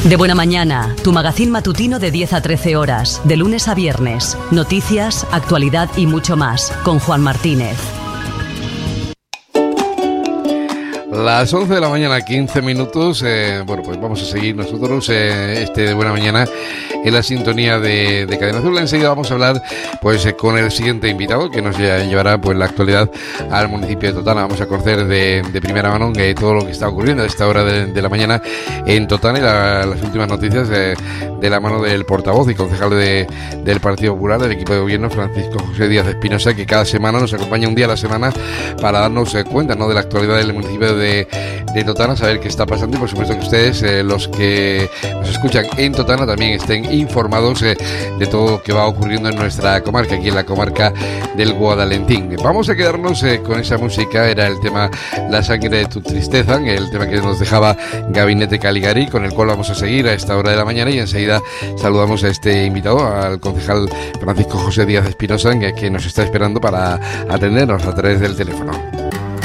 De Buena Mañana, tu magazín matutino de 10 a 13 horas, de lunes a viernes. Noticias, actualidad y mucho más, con Juan Martínez. Las 11 de la mañana, 15 minutos. Bueno, pues vamos a seguir nosotros de Buena Mañana en la sintonía de Cadena Azul. Enseguida vamos a hablar pues con el siguiente invitado que nos llevará pues la actualidad al municipio de Totana. Vamos a conocer de primera mano todo lo que está ocurriendo a esta hora de la mañana en Totana y las últimas noticias de la mano del portavoz y concejal del Partido Popular del equipo de gobierno, Francisco José Díaz Espinosa, que cada semana nos acompaña un día a la semana para darnos cuenta, ¿no?, de la actualidad del municipio de Totana, saber qué está pasando y por supuesto que ustedes, los que nos escuchan en Totana, también estén informados de todo lo que va ocurriendo en nuestra comarca, aquí en la comarca del Guadalentín. Vamos a quedarnos con esa música, era el tema La sangre de tu tristeza, el tema que nos dejaba Gabinete Caligari, con el cual vamos a seguir a esta hora de la mañana, y enseguida saludamos a este invitado, al concejal Francisco José Díaz Espinosa, que nos está esperando para atendernos a través del teléfono.